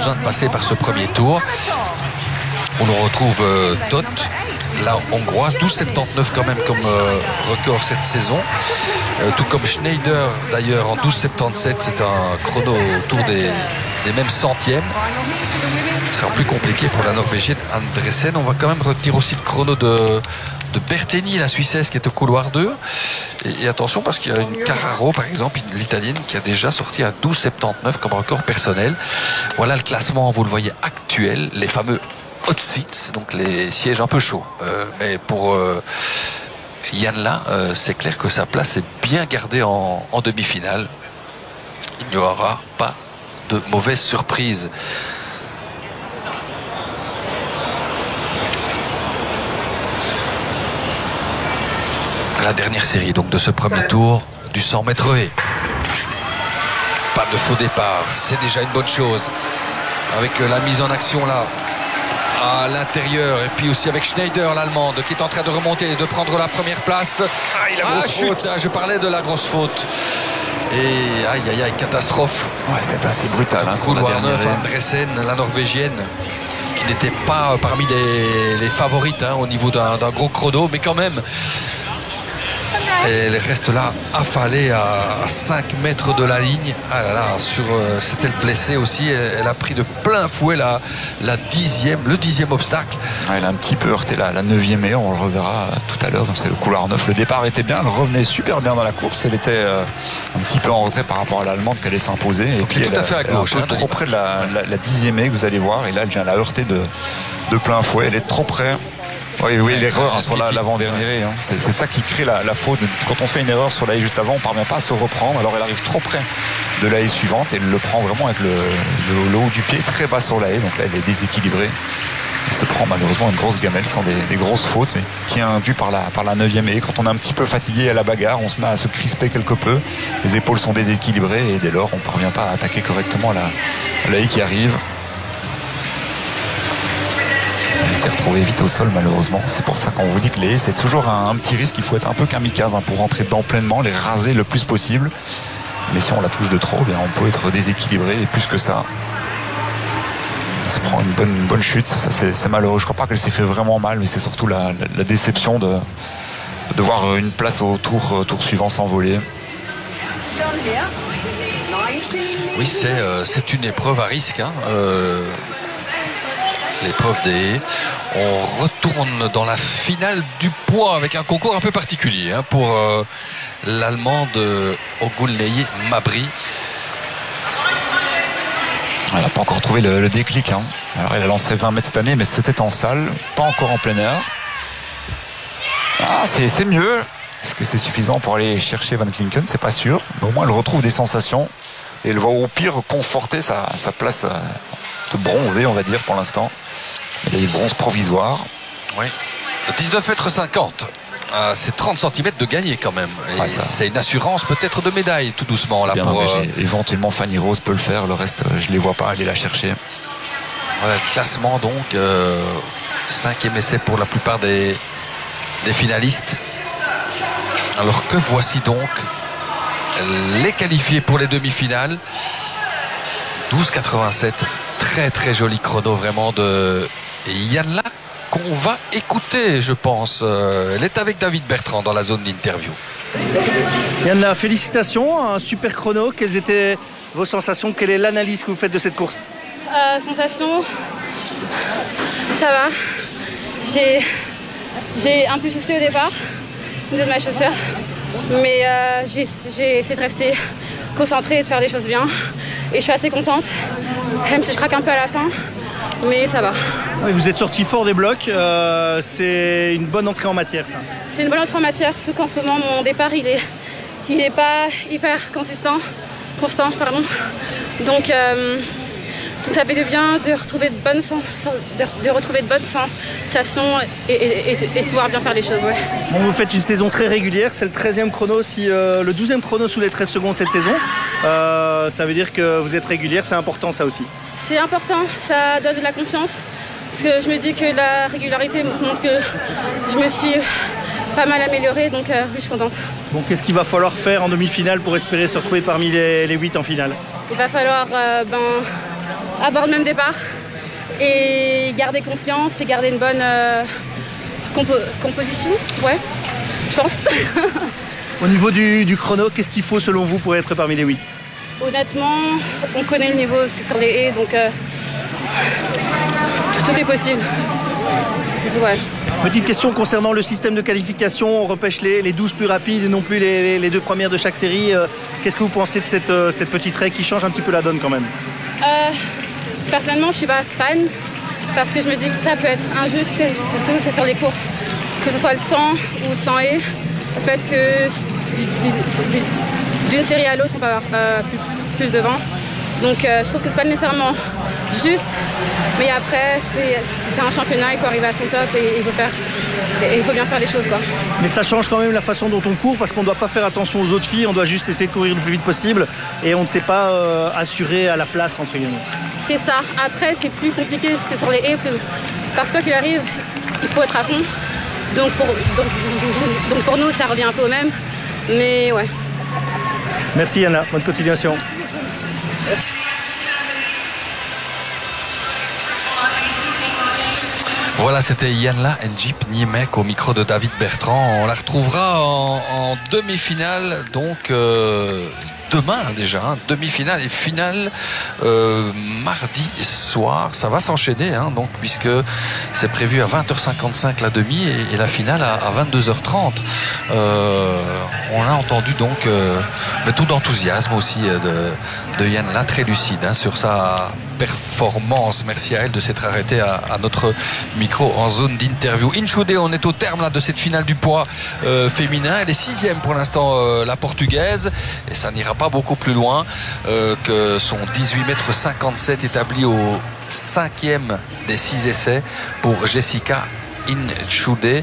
besoin de passer par ce premier tour. On retrouve Tot, la hongroise, 12,79 quand même comme record cette saison. Tout comme Schneider d'ailleurs en 12,77, c'est un chrono autour des mêmes centièmes. Ce sera plus compliqué pour la Norvégienne Andresen. On va quand même retenir aussi le chrono de Berteni, la Suissesse qui est au couloir 2. Et attention parce qu'il y a une Carraro par exemple, l'Italienne qui a déjà sorti à 12,79 comme record personnel. Voilà le classement, vous le voyez, actuel, les fameux hot seats, donc les sièges un peu chauds. Mais pour Yann là, c'est clair que sa place est bien gardée en demi-finale. Il n'y aura pas de mauvaise surprise. La dernière série donc de ce premier tour du 100 mètres haies. Pas de faux départ, c'est déjà une bonne chose. Avec la mise en action là à l'intérieur et puis aussi avec Schneider, l'allemande, qui est en train de remonter et de prendre la première place. Chute, je parlais de la grosse faute. Et aïe, catastrophe. Ouais, c'est assez brutal. Couloir 9, Andresen, la Norvégienne, qui n'était pas parmi les favorites au niveau d'un gros chrono, mais quand même. Et elle reste là affalée à 5 mètres de la ligne. Ah là là, c'était le blessé aussi. Elle a pris de plein fouet le 10e obstacle. Elle a un petit peu heurté la 9e et on le reverra tout à l'heure. Donc c'est le couloir 9. Le départ était bien, elle revenait super bien dans la course. Elle était un petit peu en retrait par rapport à l'allemande qui allait s'imposer. Et puis tout à fait à gauche. Elle est trop près de la 10e et que vous allez voir. Et là, elle vient la heurter de plein fouet. Elle est trop près. Oui, l'erreur sur l'avant-dernier. C'est ça qui crée la faute. Quand on fait une erreur sur la haie juste avant, on ne parvient pas à se reprendre. Alors elle arrive trop près de la haie suivante et elle le prend vraiment avec le haut du pied très bas sur la haie. Donc là, elle est déséquilibrée. Elle se prend malheureusement une grosse gamelle sans des grosses fautes, mais qui est induite par la 9e haie. Quand on est un petit peu fatigué à la bagarre, on se met à se crisper quelque peu. Les épaules sont déséquilibrées et dès lors, on ne parvient pas à attaquer correctement la haie qui arrive. Elle s'est retrouvée vite au sol malheureusement. C'est pour ça qu'on vous dit que les haies, c'est toujours un petit risque. Il faut être un peu kamikaze pour rentrer dedans pleinement, les raser le plus possible. Mais si on la touche de trop, bien, on peut être déséquilibré et plus que ça. On se prend une bonne chute. Ça, c'est malheureux. Je crois pas qu'elle s'est fait vraiment mal, mais c'est surtout la déception de voir une place au tour suivant s'envoler. Oui, c'est une épreuve à risque. L'épreuve des haies. On retourne dans la finale du poids avec un concours un peu particulier pour l'Allemande Ogulneye Mabry. Elle n'a pas encore trouvé le déclic. Alors elle a lancé 20 mètres cette année, mais c'était en salle, pas encore en plein air. C'est mieux. Est-ce que c'est suffisant pour aller chercher Van Klinken? C'est pas sûr. Mais au moins elle retrouve des sensations et elle va au pire conforter sa place de bronzé, on va dire, pour l'instant. Il y a des bronzes provisoires. Oui. 19,50 m. C'est 30 cm de gagner quand même. Et c'est une assurance peut-être de médaille tout doucement là pour. Éventuellement Fanny Rose peut le faire. Le reste, je les vois pas aller la chercher. Voilà, le classement donc 5e essai pour la plupart des finalistes. Alors que voici donc les qualifiés pour les demi-finales. 12,87. Très très joli chrono vraiment de Yann là qu'on va écouter, je pense. Elle est avec David Bertrand dans la zone d'interview. Yann là, félicitations, un super chrono. Quelles étaient vos sensations? Quelle est l'analyse que vous faites de cette course? Sensation, ça va. J'ai un petit souci au départ de ma chaussure, mais j'ai essayé de rester concentrée et de faire des choses bien. Et je suis assez contente, même si je craque un peu à la fin, mais ça va. Oui, vous êtes sorti fort des blocs, c'est une bonne entrée en matière. C'est une bonne entrée en matière, sauf qu'en ce moment mon départ il est pas hyper constant. Donc ça fait du bien de retrouver de bonnes sensations et de pouvoir bien faire les choses. Ouais. Bon, vous faites une saison très régulière, c'est le 13e chrono, le 12e chrono sous les 13 secondes cette saison. Ça veut dire que vous êtes régulière, c'est important ça aussi. C'est important, ça donne de la confiance. Parce que je me dis que la régularité montre que je me suis pas mal améliorée, donc oui, je suis contente. Bon, qu'est-ce qu'il va falloir faire en demi-finale pour espérer se retrouver parmi les 8 en finale? Il va falloir avoir le même départ et garder confiance et garder une bonne composition, ouais, je pense. Au niveau du chrono, qu'est-ce qu'il faut selon vous pour être parmi les 8? Honnêtement, on connaît le niveau sur les haies, donc tout est possible. Ouais. Petite question concernant le système de qualification, on repêche les 12 plus rapides et non plus les 2 premières de chaque série. Qu'est-ce que vous pensez de cette petite règle qui change un petit peu la donne quand même? Personnellement, je suis pas fan parce que je me dis que ça peut être injuste, surtout sur les courses, que ce soit le 100 ou le 100 haies. Le fait que d'une série à l'autre, on peut avoir plus de vent. Donc je trouve que c'est pas nécessairement juste, mais après c'est un championnat, il faut arriver à son top et il faut bien faire les choses, quoi. Mais ça change quand même la façon dont on court parce qu'on ne doit pas faire attention aux autres filles, on doit juste essayer de courir le plus vite possible et on ne sait pas assurer à la place entre guillemets. C'est ça. Après c'est plus compliqué sur les haies parce que quoi qu'il arrive, il faut être à fond. Donc pour nous ça revient un peu au même. Mais ouais. Merci Yana, bonne continuation. Voilà, c'était Yanla N'Jip Niemek au micro de David Bertrand. On la retrouvera en demi-finale, donc demain déjà, hein, demi-finale et finale mardi soir. Ça va s'enchaîner, hein, donc puisque c'est prévu à 20h55 la demi et la finale à 22h30. On a entendu donc tout d'enthousiasme aussi de Yanla, très lucide, hein, sur sa performance. Merci à elle de s'être arrêtée à notre micro en zone d'interview. Inchaude, on est au terme là de cette finale du poids féminin. Elle est 6e pour l'instant, la portugaise, et ça n'ira pas beaucoup plus loin que son 18,57 m établi au 5e des 6 essais pour Jessica Inchaude.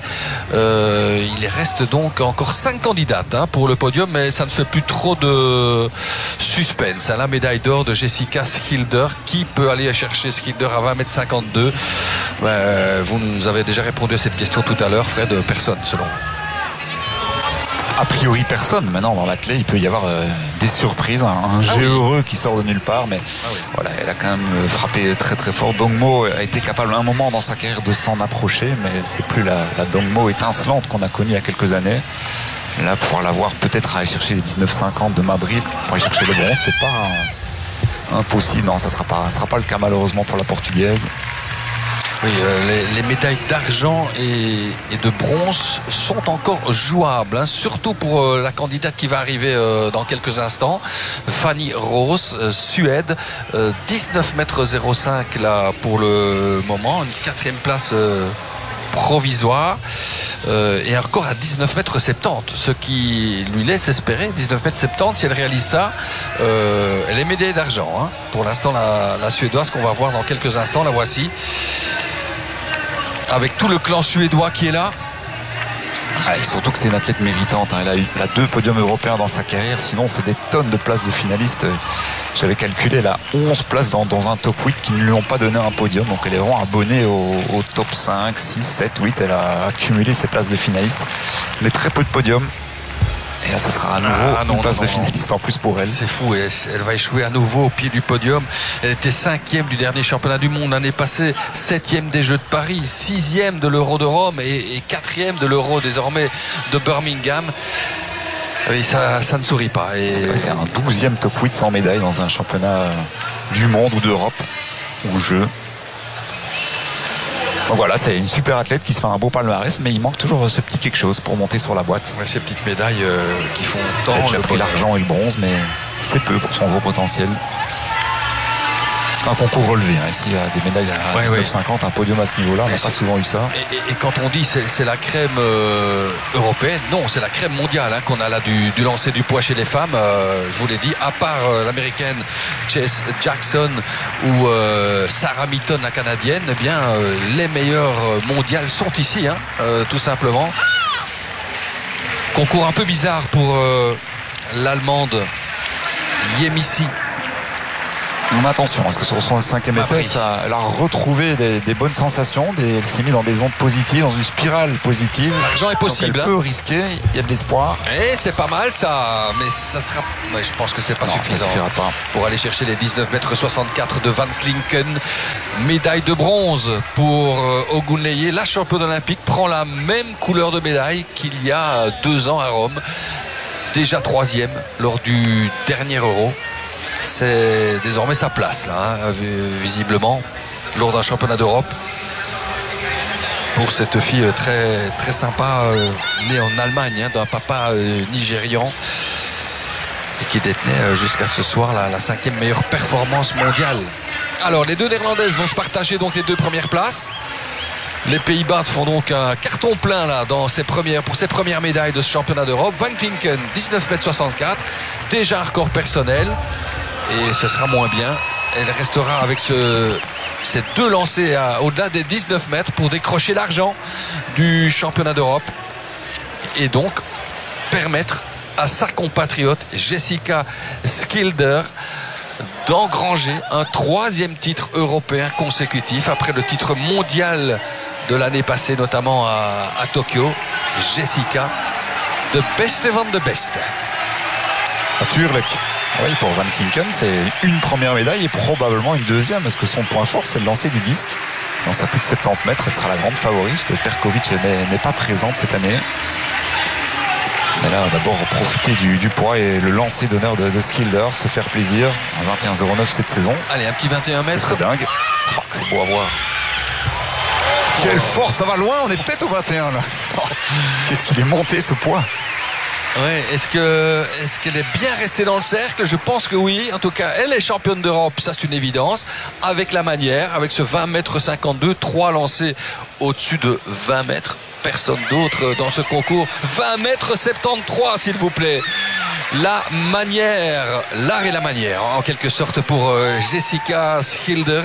Il reste donc encore 5 candidates, hein, pour le podium, mais ça ne fait plus trop de suspense. La médaille d'or de Jessica Schilder. Qui peut aller chercher Schilder à 20,52 m? Vous nous avez déjà répondu à cette question tout à l'heure, Fred. Personne, selon vous? A priori personne. Maintenant dans l'athlète il peut y avoir des surprises, un jeu heureux qui sort de nulle part, mais voilà, elle a quand même frappé très très fort. Dongmo a été capable à un moment dans sa carrière de s'en approcher, mais c'est plus la Dongmo étincelante qu'on a connue il y a quelques années. Là, pouvoir la voir peut-être aller chercher les 19,50 de Mabry pour aller chercher le bronze, c'est pas impossible. Non, ça sera pas le cas malheureusement pour la portugaise. Oui, les médailles d'argent et de bronze sont encore jouables, hein, surtout pour la candidate qui va arriver dans quelques instants, Fanny Rose, Suède, 19,05 m là pour le moment, une 4e place provisoire, et un record à 19,70 m, ce qui lui laisse espérer 19,70 m. Si elle réalise ça, elle est médaille d'argent, hein. Pour l'instant, la Suédoise qu'on va voir dans quelques instants, la voici, avec tout le clan suédois qui est là. Et surtout que c'est une athlète méritante, hein. Elle a 2 podiums européens dans sa carrière, sinon c'est des tonnes de places de finalistes. J'avais calculé, elle a 11 places dans un top 8 qui ne lui ont pas donné un podium, donc elle est vraiment abonnée au top 5, 6, 7, 8. Elle a accumulé ses places de finalistes, mais très peu de podiums. Et là, ça sera à nouveau une place de finaliste en plus pour elle. C'est fou, elle va échouer à nouveau au pied du podium. Elle était 5e du dernier championnat du monde l'année passée, 7e des Jeux de Paris, 6e de l'Euro de Rome et 4e de l'Euro désormais de Birmingham. Et ça ne sourit pas. C'est un 12e top 8 sans médaille dans un championnat du monde ou d'Europe ou jeu. Donc voilà, c'est une super athlète qui se fait un beau palmarès, mais il manque toujours ce petit quelque chose pour monter sur la boîte. Ouais, ces petites médailles qui font tant. Elle a pris l'argent et le bronze, mais c'est peu pour son gros potentiel. Un concours relevé, hein. Ici, il y a des médailles à 19,50, un podium à ce niveau-là, on n'a pas souvent eu ça. Et quand on dit c'est la crème européenne, non, c'est la crème mondiale, hein, qu'on a là du lancer du poids chez les femmes. Je vous l'ai dit, à part l'américaine Chase Jackson ou Sarah Milton, la canadienne, eh bien les meilleures mondiales sont ici, hein, tout simplement. Concours un peu bizarre pour l'Allemande Yemisi Mais attention, parce que sur son 5e essai, elle a retrouvé des bonnes sensations, elle s'est mise dans des ondes positives, dans une spirale positive. L'argent est possible. Elle peut risquer, il y a de l'espoir. Et c'est pas mal ça, mais ça sera. Mais je pense que c'est pas suffisant pas. pour aller chercher les 19,64 m de Van Klinken. Médaille de bronze pour Ogunleye. La championne olympique prend la même couleur de médaille qu'il y a 2 ans à Rome. Déjà 3e lors du dernier Euro. C'est désormais sa place là, visiblement, lors d'un championnat d'Europe. Pour cette fille très, très sympa, née en Allemagne, d'un papa nigérian, et qui détenait jusqu'à ce soir la 5e meilleure performance mondiale. Alors les deux Néerlandaises vont se partager donc les 2 premières places. Les Pays-Bas font donc un carton plein là pour ces premières médailles de ce championnat d'Europe. Van Klinken, 19,64 m, déjà un record personnel. Et ce sera moins bien. Elle restera avec ces 2 lancers au-delà des 19 mètres pour décrocher l'argent du championnat d'Europe. Et donc permettre à sa compatriote Jessica Schilder d'engranger un 3e titre européen consécutif après le titre mondial de l'année passée, notamment à Tokyo. Jessica, de beste van de beste. Natuurlijk. Oui, pour Van Klinken, c'est une première médaille et probablement une deuxième, parce que son point fort, c'est le lancer du disque. Dans sa plus de 70 mètres, elle sera la grande favorite, parce que Perkovic n'est pas présente cette année. Mais là, d'abord, profiter du poids et le lancer d'honneur de Schilder, se faire plaisir. Un 21,09 cette saison. Allez, un petit 21 mètres. C'est dingue. Oh, c'est beau à voir. Quelle force, ça va loin, on est peut-être au 21 là. Oh, qu'est-ce qu'il est monté ce poids. Ouais, est-ce qu'elle est bien restée dans le cercle? Je pense que oui. En tout cas, elle est championne d'Europe, ça c'est une évidence. Avec la manière, avec ce 20,52 m, 3 lancés au-dessus de 20 mètres. Personne d'autre dans ce concours. 20,73 m, s'il vous plaît. La manière, l'art et la manière, en quelque sorte, pour Jessica Schilder.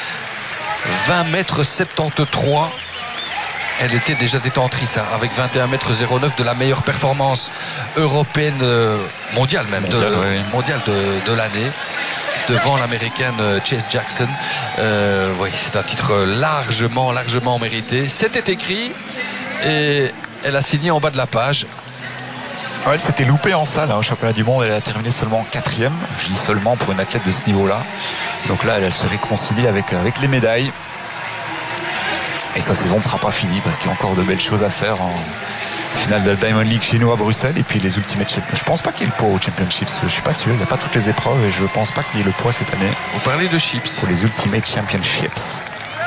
20,73 m. Elle était déjà détentrice avec 21,09 m de la meilleure performance européenne, mondiale même, mondiale de l'année, devant l'américaine Chase Jackson. Oui, c'est un titre largement mérité. C'était écrit et elle a signé en bas de la page. Elle s'était loupée en salle au championnat du monde. Elle a terminé seulement 4e. Je dis seulement pour une athlète de ce niveau-là. Donc là, elle se réconcilie avec les médailles. Et sa saison ne sera pas finie parce qu'il y a encore de belles choses à faire en finale de la Diamond League chez nous à Bruxelles. Et puis les Ultimate Championships. Je pense pas qu'il y ait le poids aux Championships. Je suis pas sûr. Il n'y a pas toutes les épreuves et je pense pas qu'il y ait le poids cette année. Vous parlez de chips. Pour les Ultimate Championships.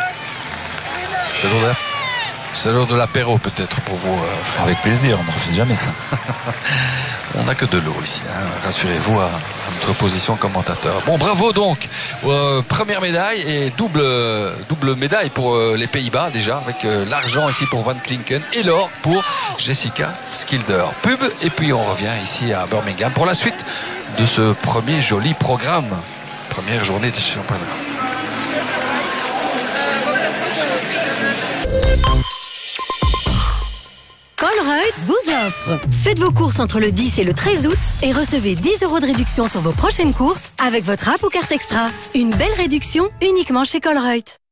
C'est l'heure de l'apéro peut-être pour vous, frère. Avec plaisir, on ne refait jamais ça. On n'a que de l'eau ici, hein. Rassurez-vous à notre position commentateur. Bon, bravo donc. Première médaille et double médaille pour les Pays-Bas déjà, avec l'argent ici pour Van Klinken et l'or pour Jessica Schilder. Pub et puis on revient ici à Birmingham pour la suite de ce premier joli programme. Première journée de championnat. Colruyt vous offre. Faites vos courses entre le 10 et le 13 août et recevez 10 € de réduction sur vos prochaines courses avec votre app ou carte extra. Une belle réduction uniquement chez Colruyt.